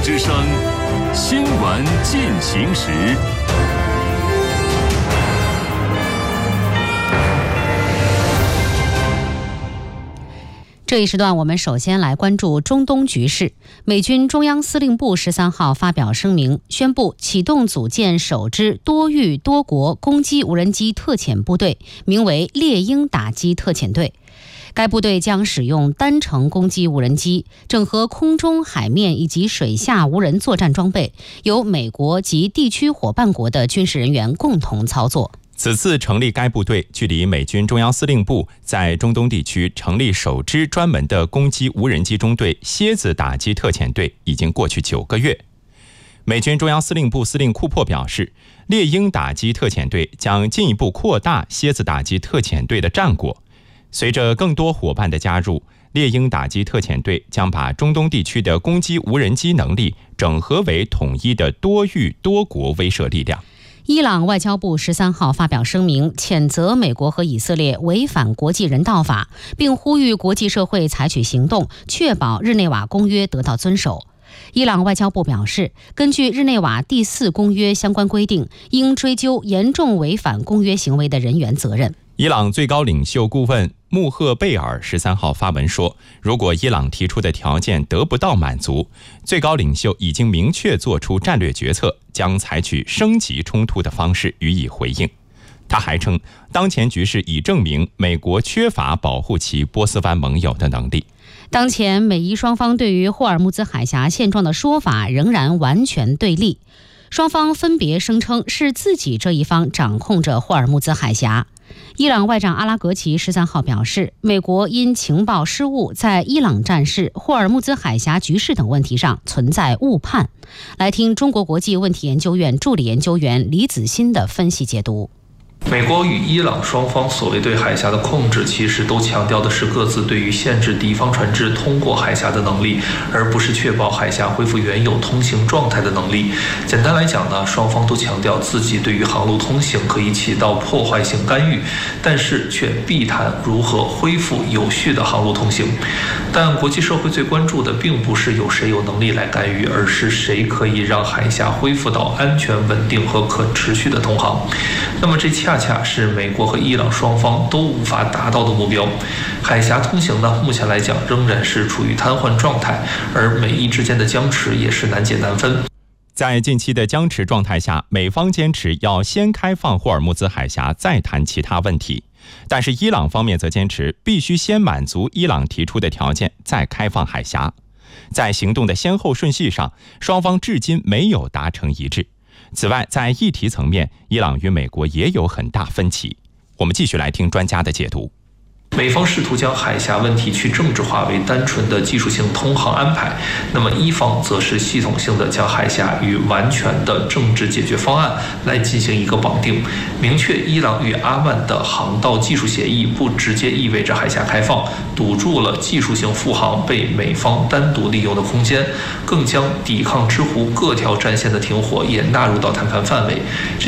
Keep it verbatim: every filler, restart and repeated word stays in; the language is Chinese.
之声，新闻进行时。 这一时段，我们首先来关注中东局势。美军中央司令部十三号发表声明，宣布启动组建首支多域多国攻击无人机特遣部队，名为猎鹰打击特遣队。该部队将使用单程攻击无人机，整合空中、海面以及水下无人作战装备，由美国及地区伙伴国的军事人员共同操作。 此次成立该部队，距离美军中央司令部在中东地区成立首支专门的攻击无人机中队蝎子打击特遣队已经过去九个月。美军中央司令部司令库珀表示，猎鹰打击特遣队将进一步扩大蝎子打击特遣队的战果。随着更多伙伴的加入，猎鹰打击特遣队将把中东地区的攻击无人机能力整合为统一的多域多国威慑力量。 伊朗外交部十三号发表声明，谴责美国和以色列违反国际人道法，并呼吁国际社会采取行动，确保日内瓦公约得到遵守。伊朗外交部表示，根据日内瓦第四公约相关规定，应追究严重违反公约行为的人员责任。 伊朗最高领袖顾问穆赫贝尔十三号发文说，如果伊朗提出的条件得不到满足，最高领袖已经明确做出战略决策，将采取升级冲突的方式予以回应。他还称，当前局势已证明美国缺乏保护其波斯湾盟友的能力。 当前美伊双方对于霍尔木兹海峡现状的说法仍然完全对立，双方分别声称是自己这一方掌控着霍尔木兹海峡。伊朗外长阿拉格齐十三号表示，美国因情报失误，在伊朗战事、霍尔木兹海峡局势等问题上存在误判。来听中国国际问题研究院助理研究员李子欣的分析解读。 美国与伊朗双方所谓对海峡的控制，其实都强调的是各自对于限制敌方船只通过海峡的能力，而不是确保海峡恢复原有通行状态的能力。简单来讲呢，双方都强调自己对于航路通行可以起到破坏性干预，但是却避谈如何恢复有序的航路通行。但国际社会最关注的并不是有谁有能力来干预，而是谁可以让海峡恢复到安全、稳定和可持续的通航。那么这恰恰是美国和伊朗双方都无法达到的目标。海峡通行呢，目前来讲仍然是处于瘫痪状态，而美伊之间的僵持也是难解难分。 在近期的僵持状态下，美方坚持要先开放霍尔木兹海峡，再谈其他问题。但是伊朗方面则坚持必须先满足伊朗提出的条件，再开放海峡。在行动的先后顺序上，双方至今没有达成一致。此外，在议题层面，伊朗与美国也有很大分歧。我们继续来听专家的解读。 美方试图将海峡问题去政治化为单纯的技术性通航安排，那么伊方则是系统性的将海峡与完全的政治解决方案来进行一个绑定，明确伊朗与阿曼的航道技术协议不直接意味着海峡开放，堵住了技术性复航被美方单独利用的空间，更将抵抗之湖各条战线的停火也纳入到谈判范围。